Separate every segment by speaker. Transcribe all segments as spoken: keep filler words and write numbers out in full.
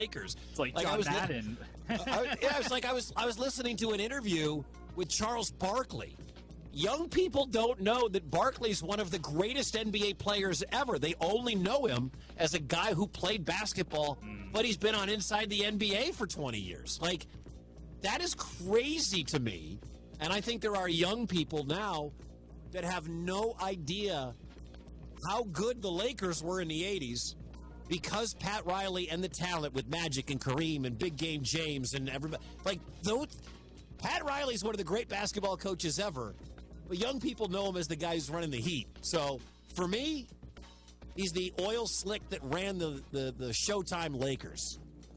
Speaker 1: Lakers.
Speaker 2: It's like
Speaker 1: like
Speaker 2: John
Speaker 1: I was,
Speaker 2: Madden.
Speaker 1: I, yeah, it's like I was I was listening to an interview with Charles Barkley. Young people don't know that Barkley's one of the greatest N B A players ever. They only know him as a guy who played basketball, mm. but he's been on Inside the N B A for twenty years. Like, that is crazy to me. And I think there are young people now that have no idea how good the Lakers were in the eighties because Pat Riley and the talent with Magic and Kareem and Big Game James and everybody. Like, those, Pat Riley's one of the great basketball coaches ever. But young people know him as the guy who's running the Heat. So, for me, he's the oil slick that ran the, the, the Showtime Lakers.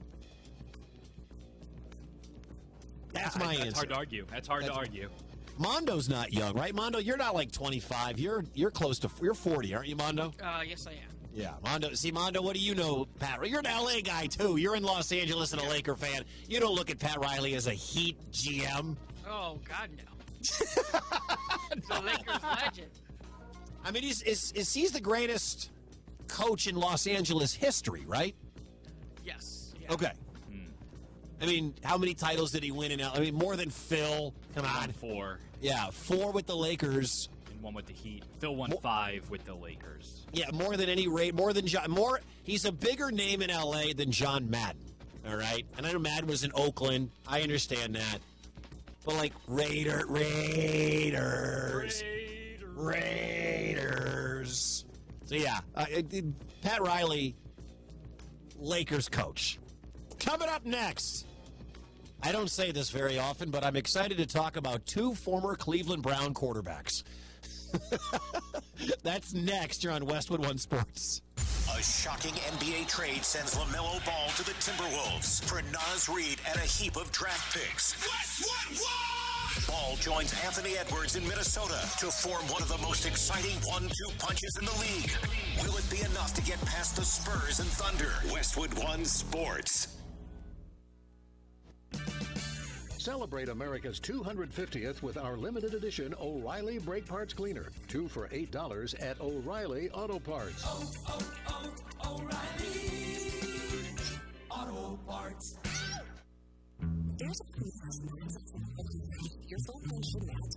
Speaker 1: That's
Speaker 2: yeah,
Speaker 1: my
Speaker 2: that's
Speaker 1: answer.
Speaker 2: That's hard to argue. That's hard that's, to argue.
Speaker 1: Mondo's not young, right? Mondo, you're not like twenty-five. You're you're close to you're forty, aren't you, Mondo?
Speaker 3: Uh, yes, I am.
Speaker 1: Yeah, Mondo. See, Mondo, what do you know, Pat? You're an L A guy too. You're in Los Angeles and a Laker fan. You don't look at Pat Riley as a Heat G M.
Speaker 3: Oh God, no. The Lakers legend.
Speaker 1: I mean, he's is, is he's the greatest coach in Los Angeles history, right?
Speaker 3: Yes. Yeah.
Speaker 1: Okay. Hmm. I mean, how many titles did he win in L A? I mean, more than Phil. Come on.
Speaker 2: Four.
Speaker 1: Yeah, four with the Lakers.
Speaker 2: And one with the Heat. Phil won
Speaker 1: Mo-
Speaker 2: five with the Lakers.
Speaker 1: Yeah, more than any rate, more than John. More. He's a bigger name in L A than John Madden. All right, and I know Madden was in Oakland. I understand that. But, like, Raider, Raiders,
Speaker 2: Raiders,
Speaker 1: Raiders. So, yeah, uh, it, Pat Riley, Lakers coach. Coming up next, I don't say this very often, but I'm excited to talk about two former Cleveland Brown quarterbacks. That's next here on Westwood One Sports.
Speaker 4: A shocking N B A trade sends LaMelo Ball to the Timberwolves for Naz Reid and a heap of draft picks. Westwood One! Ball joins Anthony Edwards in Minnesota to form one of the most exciting one two punches in the league. Will it be enough to get past the Spurs and Thunder? Westwood One Sports.
Speaker 5: Celebrate America's two hundred fiftieth with our limited edition O'Reilly Brake Parts Cleaner. Two for eight dollars at O'Reilly Auto Parts.
Speaker 6: Oh, oh, oh, O'Reilly Auto Parts.
Speaker 7: There's a pre-house your phone should now